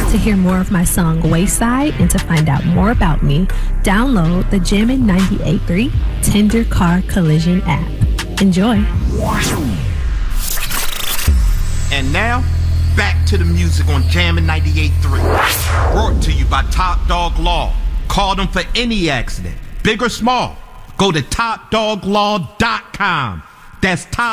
To hear more of my song Wayside and to find out more about me, download the Jammin' 98.3 Tender Car Collision app. Enjoy. And now, back to the music on Jammin' 98.3. Brought to you by Top Dog Law. Call them for any accident, big or small. Go to topdoglaw.com. That's Top